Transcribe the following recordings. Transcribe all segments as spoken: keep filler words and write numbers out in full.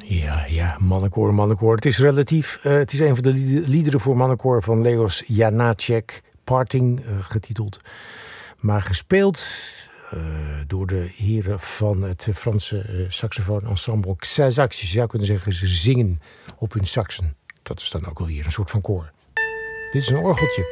Ja, ja, mannenkoor, mannenkoor. Het is relatief. Uh, het is een van de liederen voor mannenkoor van Leos Janáček, Parting uh, getiteld. Maar gespeeld uh, door de heren van het Franse uh, saxofoon-ensemble Xazax. Je zou kunnen zeggen, ze zingen op hun saxen. Dat is dan ook wel hier een soort van koor. Dit is een orgeltje.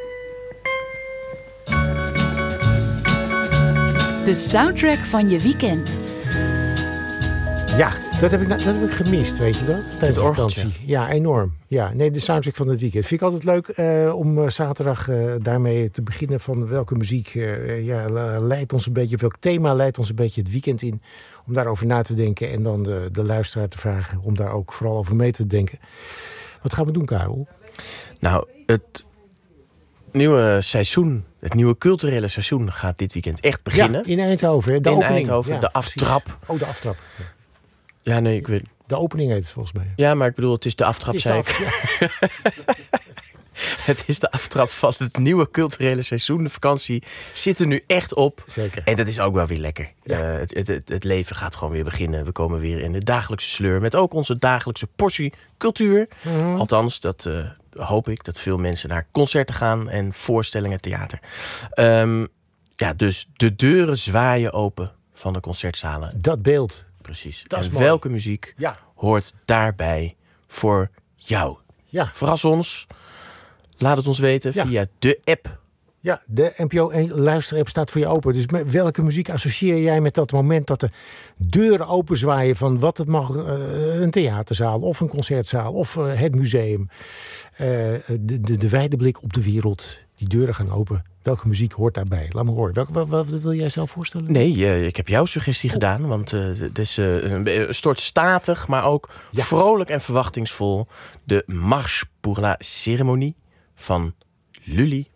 De soundtrack van je weekend. Ja, dat heb ik, dat heb ik gemist, weet je dat? Tijdens de vakantie. Ja, enorm. Ja, nee, de soundtrack van het weekend. Vind ik altijd leuk uh, om uh, zaterdag uh, daarmee te beginnen van welke muziek uh, ja, leidt ons een beetje, of welk thema leidt ons een beetje het weekend in. Om daarover na te denken en dan de, de luisteraar te vragen om daar ook vooral over mee te denken. Wat gaan we doen, Karel? Nou, het nieuwe seizoen, het nieuwe culturele seizoen gaat dit weekend echt beginnen. Ja, in Eindhoven. De in opening. Eindhoven, ja, de aftrap. Precies. Oh, de aftrap. Ja. Ja, nee, ik weet... De opening heet het volgens mij. Ja, maar ik bedoel, het is de aftrap, is zei af, ik. Ja. Het is de aftrap van het nieuwe culturele seizoen. De vakantie zit er nu echt op. Zeker. En dat is ook wel weer lekker. Ja. Uh, het, het, het leven gaat gewoon weer beginnen. We komen weer in de dagelijkse sleur. Met ook onze dagelijkse portie cultuur. Mm-hmm. Althans, dat uh, hoop ik. Dat veel mensen naar concerten gaan en voorstellingen, theater. Um, ja, dus de deuren zwaaien open van de concertzalen. Dat beeld. Precies. Dat en mooi. welke muziek ja. hoort daarbij voor jou? Ja. Verras ons. Laat het ons weten ja. via de app. Ja, de N P O één luisterapp staat voor je open. Dus met welke muziek associeer jij met dat moment dat de deuren openzwaaien van wat het mag, uh, een theaterzaal of een concertzaal of uh, het museum. Uh, de, de, de wijde blik op de wereld. Die deuren gaan open. Welke muziek hoort daarbij? Laat me horen. Welke, wat, wat wil jij zelf voorstellen? Nee, uh, ik heb jouw suggestie oh. gedaan. Want uh, het is uh, een soort statig, maar ook ja. vrolijk en verwachtingsvol. De Marche pour la Cérémonie van Lully